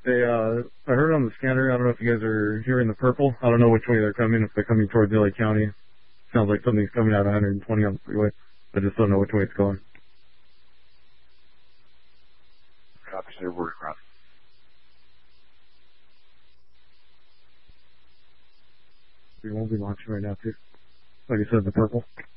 Hey, I heard on the scanner, I don't know if you guys are hearing the purple. I don't know which way they're coming, if they're coming towards LA County. Sounds like something's coming out 120 on the freeway. I just don't know which way it's going. Copy, sir. We're across. We won't be launching right now, too. Like I said, the purple.